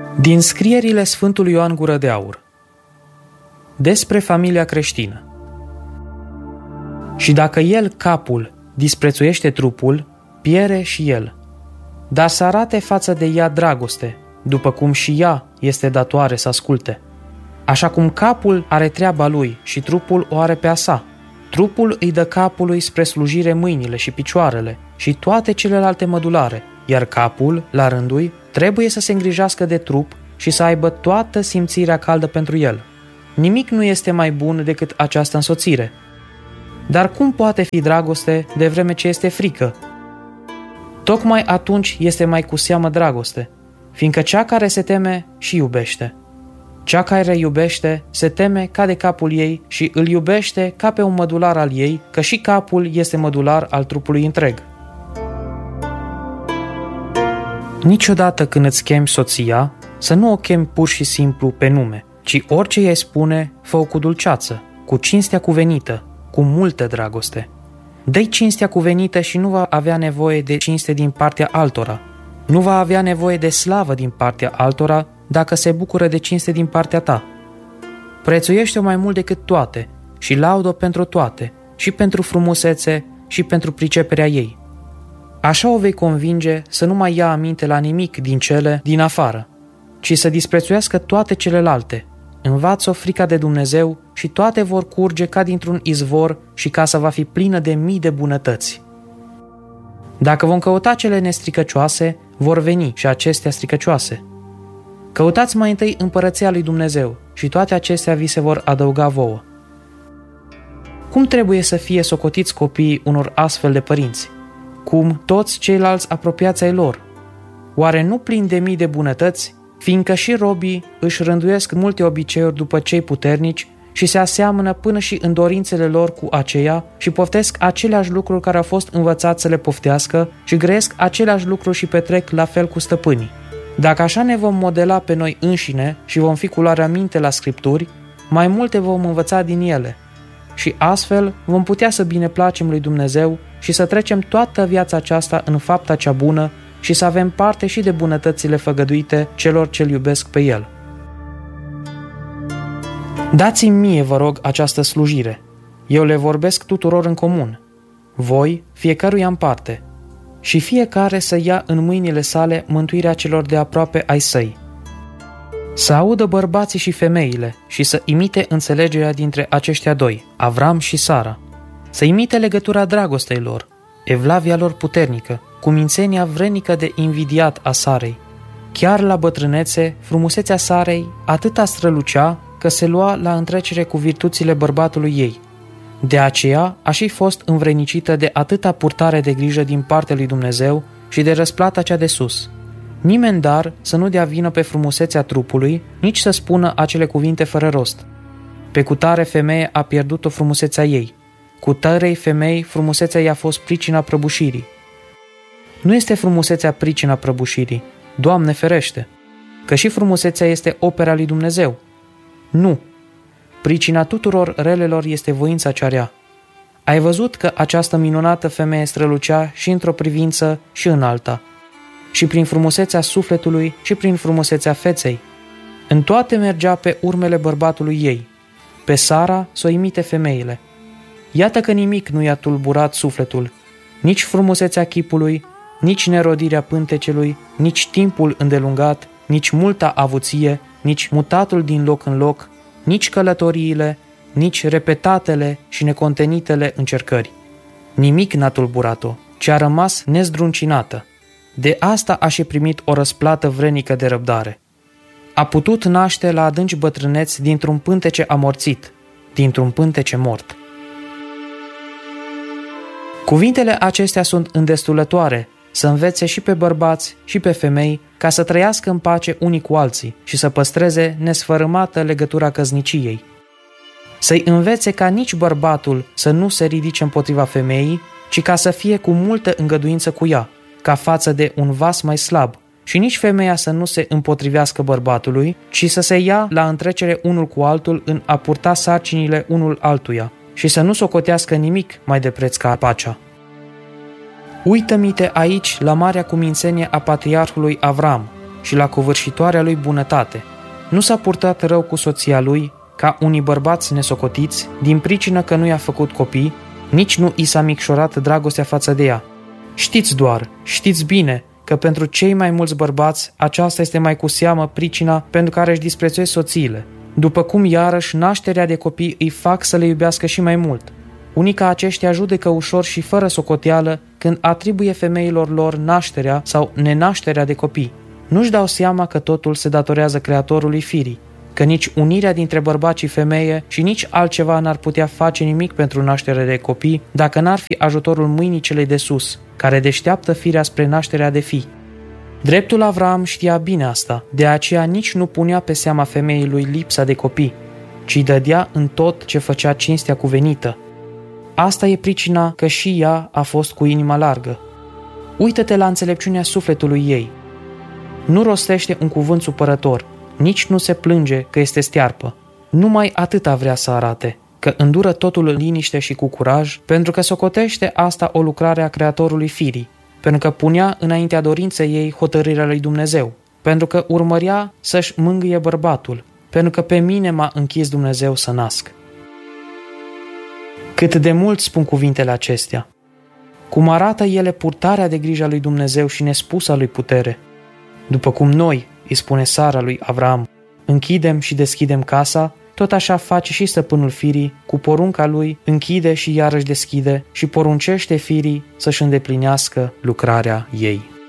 Din scrierile Sfântului Ioan Gură de Aur despre familia creștină. Și dacă el, capul, disprețuiește trupul, piere și el. Dar să arate față de ea dragoste, după cum și ea este datoare să asculte. Așa cum capul are treaba lui și trupul o are pe a sa. Trupul îi dă capului spre slujire mâinile și picioarele și toate celelalte mădulare, iar capul, la rândul, trebuie să se îngrijească de trup și să aibă toată simțirea caldă pentru el. Nimic nu este mai bun decât această însoțire. Dar cum poate fi dragoste de vreme ce este frică? Tocmai atunci este mai cu seamă dragoste, fiindcă cea care se teme și iubește. Cea care iubește se teme ca de capul ei și îl iubește ca pe un mădular al ei, că și capul este mădular al trupului întreg. Niciodată când îți chemi soția, să nu o chemi pur și simplu pe nume, ci orice ei spune, fă-o cu dulceață, cu cinstea cuvenită, cu multă dragoste. Dă-i cinstea cuvenită și nu va avea nevoie de cinste din partea altora. Nu va avea nevoie de slavă din partea altora dacă se bucură de cinste din partea ta. Prețuiește-o mai mult decât toate și laudă-o pentru toate, și pentru frumusețe și pentru priceperea ei. Așa o vei convinge să nu mai ia aminte la nimic din cele din afară, ci să disprețuiască toate celelalte. Învață-o frica de Dumnezeu și toate vor curge ca dintr-un izvor și casa va fi plină de mii de bunătăți. Dacă vom căuta cele nestricăcioase, vor veni și acestea stricăcioase. Căutați mai întâi împărăția lui Dumnezeu și toate acestea vi se vor adăuga vouă. Cum trebuie să fie socotiți copiii unor astfel de părinți? Cum toți ceilalți apropiați ai lor? Oare nu plini de mii de bunătăți, fiindcă și robii își rânduiesc multe obiceiuri după cei puternici și se aseamănă până și în dorințele lor cu aceia și poftesc aceleași lucruri care au fost învățați să le poftească și grăiesc aceleași lucruri și petrec la fel cu stăpânii. Dacă așa ne vom modela pe noi înșine și vom fi cu luarea minte la Scripturi, mai multe vom învăța din ele și astfel vom putea să bineplacem lui Dumnezeu și să trecem toată viața aceasta în fapta cea bună și să avem parte și de bunătățile făgăduite celor ce-L iubesc pe El. Dați-mi mie, vă rog, această slujire. Eu le vorbesc tuturor în comun. Voi, fiecăruia în parte. Și fiecare să ia în mâinile sale mântuirea celor de aproape ai săi. Să audă bărbații și femeile și să imite înțelegerea dintre aceștia doi, Avram și Sara. Să imite legătura dragostei lor, evlavia lor puternică, cumințenia vrednică de invidiat a Sarei. Chiar la bătrânețe, frumusețea Sarei atâta strălucea că se lua la întrecere cu virtuțile bărbatului ei. De aceea a și fost învrednicită de atâta purtare de grijă din partea lui Dumnezeu și de răsplata cea de sus. Nimeni dar să nu dea vină pe frumusețea trupului, nici să spună acele cuvinte fără rost. Pe cutare femeie a pierdut-o frumusețea ei. Cu tărei femei frumusețea i-a fost pricina prăbușirii. Nu este frumusețea pricina prăbușirii, Doamne ferește, că și frumusețea este opera lui Dumnezeu. Nu. Pricina tuturor relelor este voința cea rea. Ai văzut că această minunată femeie strălucea și într-o privință și în alta, și prin frumusețea sufletului și prin frumusețea feței. În toate mergea pe urmele bărbatului ei. Pe Sara s-o imite femeile. Iată că nimic nu i-a tulburat sufletul, nici frumusețea chipului, nici nerodirea pântecelui, nici timpul îndelungat, nici multa avuție, nici mutatul din loc în loc, nici călătoriile, nici repetatele și necontenitele încercări. Nimic n-a tulburat-o, ci a rămas nezdruncinată. De asta a și primit o răsplată vrenică de răbdare. A putut naște la adânci bătrâneți dintr-un pântece amorțit, dintr-un pântece mort. Cuvintele acestea sunt îndestulătoare să învețe și pe bărbați și pe femei ca să trăiască în pace unii cu alții și să păstreze nesfărâmată legătura căsniciei. Să-i învețe ca nici bărbatul să nu se ridice împotriva femeii, ci ca să fie cu multă îngăduință cu ea, ca față de un vas mai slab, și nici femeia să nu se împotrivească bărbatului, ci să se ia la întrecere unul cu altul în a purta sarcinile unul altuia și să nu socotească nimic mai de preț ca pacea. Uită-mi-te aici la marea cumințenie a patriarhului Avram, și la covârșitoarea lui bunătate. Nu s-a purtat rău cu soția lui, ca unii bărbați nesocotiți, din pricină că nu i-a făcut copii, nici nu i s-a micșorat dragostea față de ea. Știți bine că pentru cei mai mulți bărbați aceasta este mai cu seamă pricina pentru care își disprețuiesc soțiile, după cum iarăși nașterea de copii îi fac să le iubească și mai mult. Unii ca aceștia judecă ușor și fără socoteală când atribuie femeilor lor nașterea sau nenașterea de copii. Nu-și dau seama că totul se datorează Creatorului firii, că nici unirea dintre bărbat și femeie și nici altceva n-ar putea face nimic pentru nașterea de copii dacă n-ar fi ajutorul mâinii celei de sus, care deșteaptă firea spre nașterea de fii. Dreptul Avram știa bine asta, de aceea nici nu punea pe seama femeii lui lipsa de copii, ci îi dădea în tot ce făcea cinstea cuvenită. Asta e pricina că și ea a fost cu inima largă. Uită-te la înțelepciunea sufletului ei. Nu rostește un cuvânt supărător, nici nu se plânge că este stearpă. Numai atâta vrea să arate, că îndură totul în liniște și cu curaj, pentru că socotește asta o lucrare a Creatorului firii, pentru că punea înaintea dorinței ei hotărârea lui Dumnezeu, pentru că urmărea să-și mângâie bărbatul, pentru că pe mine m-a închis Dumnezeu să nasc. Cât de mult spun cuvintele acestea! Cum arată ele purtarea de grijă a lui Dumnezeu și nespusa lui putere! După cum noi, îi spune Sara lui Avram, închidem și deschidem casa, tot așa face și stăpânul firii, cu porunca lui, închide și iarăși deschide și poruncește firii să-și îndeplinească lucrarea ei.